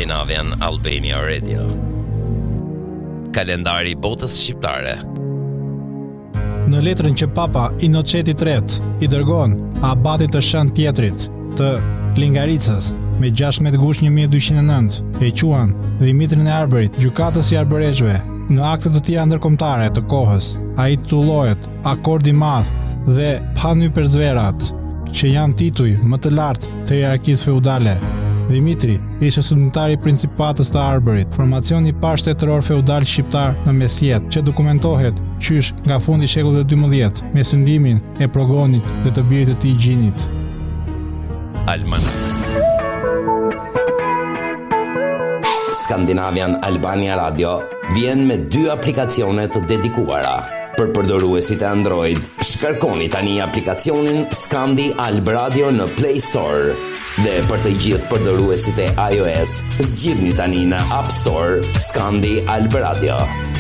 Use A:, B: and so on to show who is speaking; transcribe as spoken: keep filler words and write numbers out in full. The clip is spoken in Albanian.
A: Scandinavian Albania Radio. Kalendari i botës shqiptare.
B: Në letrën që Papa Inoceti the i dërgon abatit të Shën Pjetrit të Lingaricës me gjashtëmbëdhjetë gusht një mijë e dyqind e nëntë, e quan Dimitrin e Arberit, gjykatës i arbereshve, në akte të tjera ndërkombëtare të kohës, ai titullohet Akordi i Madh dhe Panhyperzverat, që janë tituj më të lartë të hierarkisë feudale. Dimitri ishte sultanitari i principatës të Arberit, formacioni i parë shtetëror feudal shqiptar në mesjet, që dokumentohet qysh nga fundi i shekullit të dymbëdhjetë me sundimin e Progonit dhe të birit të tij Gjinit.
A: Almanak.
C: Scandinavian Albania Radio vjen me dy aplikacione të dedikuara. Për përdoruesit e Android, shkarkoni tani aplikacionin Scandi Alb Radio në Play Store. Dhe për të gjithë përdoruesit e iOS, zgjidhni tani në App Store Scandi Alb Radio.